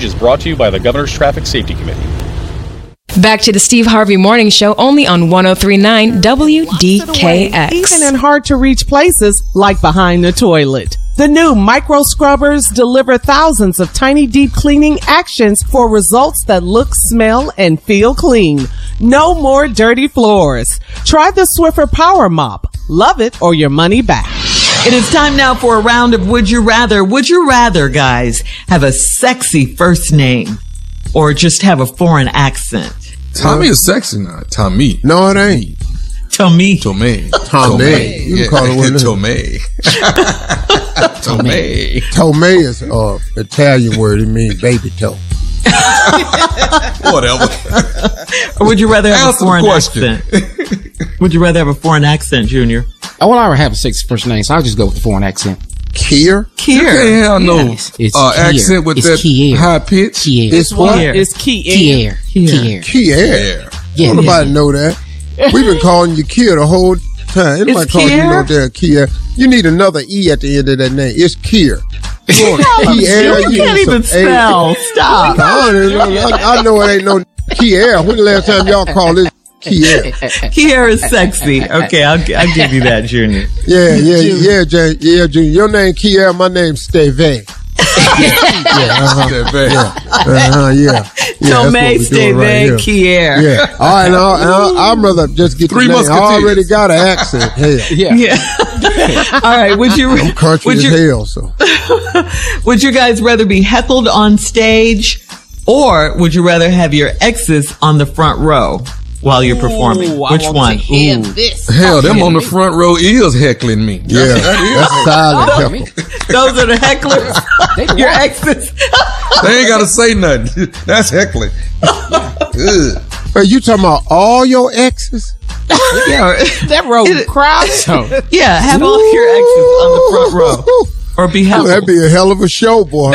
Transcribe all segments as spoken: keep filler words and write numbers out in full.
message is brought to you by the Governor's Traffic Safety Committee. Back to the Steve Harvey Morning Show, only on one oh three point nine W D K X. Even in hard-to-reach places like behind the toilet. The new micro scrubbers deliver thousands of tiny deep cleaning actions for results that look, smell, and feel clean. No more dirty floors. Try the Swiffer Power Mop. Love it or your money back. It is time now for a round of Would You Rather. Would you rather, guys, have a sexy first name or just have a foreign accent? Tommy is sexy now. Tommy. No, it ain't. Tommy. Tommy. Tommy. You can call it what it is. Tommy. Tommy. Tommy is uh Italian word. It means baby toe. Whatever. Or would you rather have Answer a foreign the question. accent? Would you rather have a foreign accent, Junior? I will already have a sexy first name, so I'll just go with the foreign accent. Kier? Kier. Hell no. Yes, it's uh, Kier. accent with It's that Kier. high pitch. Kier. It's what? Kier. It's Kier. Kier. Kier. Kier. Yeah, Don't nobody yeah. know that. We've been calling you Kier the whole time. Anybody It's calling you Kier? no damn Kier. You need another E at the end of that name. It's Kier. Kier. You can't even spell. Stop. I, don't know, I, I know it ain't no Kier. When the last time y'all called it Kier? Kier is sexy. Okay, I'll, I'll give you that, Junior. Yeah, yeah, yeah, Jay, yeah, Junior. Your name Kier, my name Steve. yeah, uh-huh. yeah, uh-huh, yeah. yeah Tomei, Steve, right Kier. Yeah. All right, now, now I'd rather just get Three the name. I Musketeers. already got an accent. Hell. Yeah. Yeah. All right. Would you? I'm country would as you? hell, so. Would you guys rather be heckled on stage, or would you rather have your exes on the front row while you're performing? Ooh, I Which want one? to hear Ooh. this. Hell, them on the front row is heckling me. Yeah, that's silent heckle. Those are the hecklers. Your exes. They ain't got to say nothing. That's heckling. Ugh. Hey, you talking about all your exes? Yeah. That road It- crowd. Yeah. Have all your exes on the front row, or be Oh, heckled. that'd be a hell of a show, boy.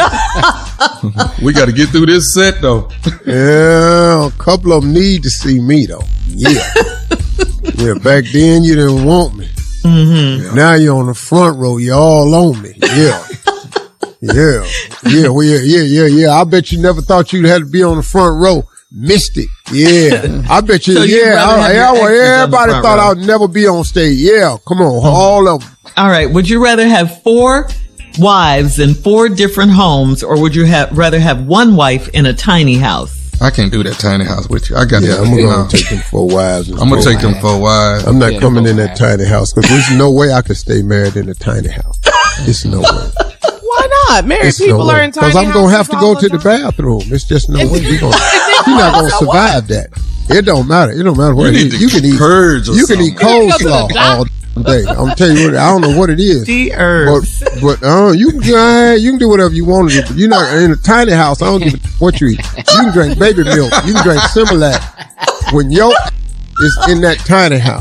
We got to get through this set, though. Yeah, a couple of them need to see me, though. Yeah. Yeah, back then you didn't want me. Mm-hmm. Now you're on the front row. You're all on me. Yeah. Yeah. Yeah, well, yeah, yeah, yeah, yeah. I bet you never thought you'd have to be on the front row. Mystic. Yeah. I bet you, So you'd yeah. rather I, have your yeah, well, exes on the everybody front thought row. I'd never be on stage. Yeah. Come on. All of them. All right. Would you rather have four wives in four different homes, or would you have rather have one wife in a tiny house? I can't do that tiny house with you. I got Yeah, that. I'm going nah. to take them four wives. and I'm going to four take them wives. for a while. I'm not Yeah, coming four in that wives. tiny house because there's no way I could stay married in a tiny house. There's no way. Why not? Married It's people no are way. in tiny Because I'm going to have houses to all go to the time. bathroom. It's just no way. We gonna, you're not going to survive that. It don't matter. It don't matter what You it need is. to You can eat purge or You can eat something. coleslaw all day. I'm telling you what, I don't know what it is. The herbs. But, but uh, you can uh, you can do whatever you want to do. But you're not in a tiny house. I don't give a what you eat. You can drink baby milk. You can drink Similac. When your is in that tiny house.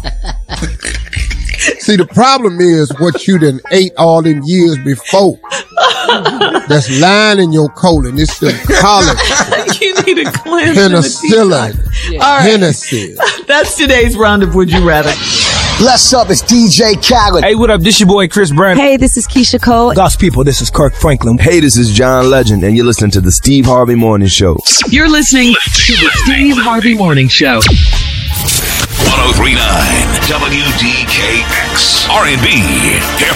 See, the problem is what you done ate all them years before. That's lying in your colon. It's the collagen, You need a cleanse and a penicillin, detox. All right. Hennessy. That's today's round of Would You Rather. Bless up, it's D J Khaled. Hey, what up? This your boy Chris Brown. Hey, this is Keisha Cole. God's people, this is Kirk Franklin. Hey, this is John Legend, and you're listening to the Steve Harvey Morning Show. You're listening to the Steve Harvey Morning Show. one oh three point nine W D K X. R and B, hip